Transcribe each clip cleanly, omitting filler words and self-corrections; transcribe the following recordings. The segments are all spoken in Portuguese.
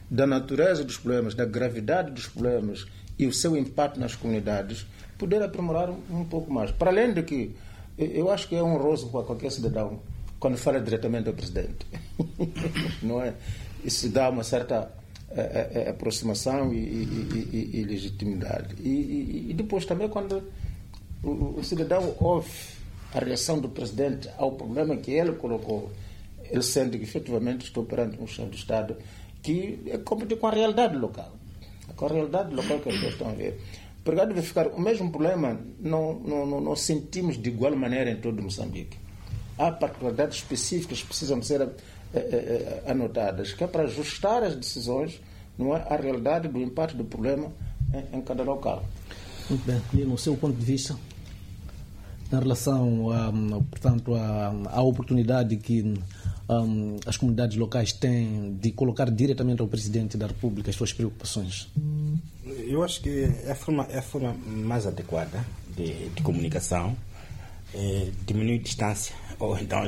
da natureza dos problemas, da gravidade dos problemas e o seu impacto nas comunidades, poder aprimorar um pouco mais. Para além de que eu acho que é honroso para qualquer cidadão quando fala diretamente ao presidente. Não é? Isso dá uma certa aproximação e legitimidade. E depois também quando o cidadão ouve a reação do presidente ao problema que ele colocou, ele sente que efetivamente estou perante um chefe de Estado que é competir com a realidade local. Com a realidade local que as pessoas estão a ver. Porque deve ficar o mesmo problema, não sentimos de igual maneira em todo Moçambique. Há particularidades específicas que precisam ser anotadas, que é para ajustar as decisões, não é, à realidade do impacto do problema em cada local. Muito bem. E no seu ponto de vista, em relação portanto, à oportunidade que as comunidades locais têm de colocar diretamente ao Presidente da República as suas preocupações? Eu acho que é a forma mais adequada de comunicação, diminuir distância. Ou então,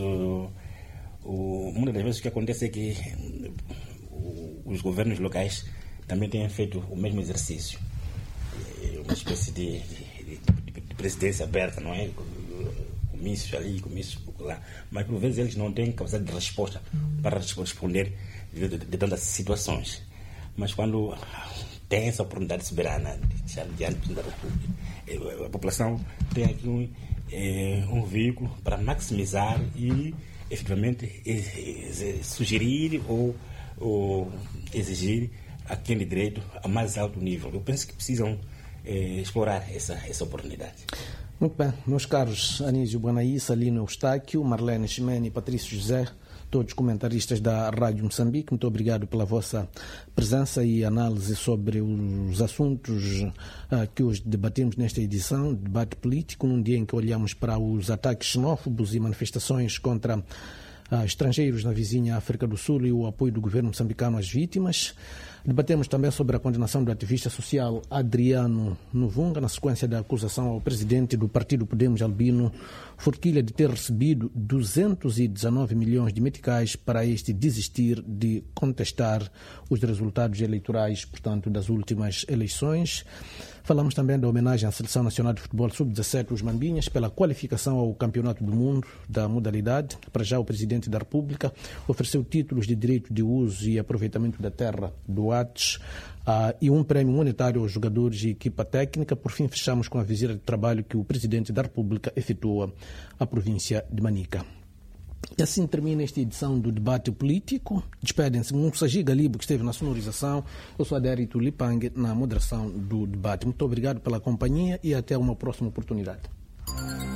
muitas das vezes o que acontece é que os governos locais também têm feito o mesmo exercício. Uma espécie de presidência aberta, não é? Comícios ali, comícios lá. Mas por vezes eles não têm capacidade de resposta para responder de tantas situações. Mas quando tem essa oportunidade soberana de estar diante da República, a população tem aqui um veículo para maximizar e efetivamente sugerir ou exigir a quem de direito a mais alto nível. Eu penso que precisam explorar essa oportunidade. Muito bem, meus caros Anísio Buanaí, Salino Eustáquio, Marlene Ximene e Patrício José, todos comentaristas da Rádio Moçambique, muito obrigado pela vossa presença e análise sobre os assuntos que hoje debatemos nesta edição, debate político, num dia em que olhamos para os ataques xenófobos e manifestações contra estrangeiros na vizinha África do Sul e o apoio do governo moçambicano às vítimas. Debatemos também sobre a condenação do ativista social Adriano Novunga, na sequência da acusação ao presidente do partido Podemos, Albino Forquilha, de ter recebido 219 milhões de meticais para este desistir de contestar os resultados eleitorais, portanto, das últimas eleições. Falamos também da homenagem à Seleção Nacional de Futebol Sub-17, os Mambinhas, pela qualificação ao Campeonato do Mundo da modalidade. Para já, o Presidente da República ofereceu títulos de direito de uso e aproveitamento da terra do ATES e um prémio monetário aos jogadores e equipa técnica. Por fim, fechamos com a visita de trabalho que o Presidente da República efetua à província de Manica. E assim termina esta edição do Debate Político. Despedem-se Mussaji Galibo, que esteve na sonorização. Eu sou Adérito Lipangue, na moderação do debate. Muito obrigado pela companhia e até uma próxima oportunidade.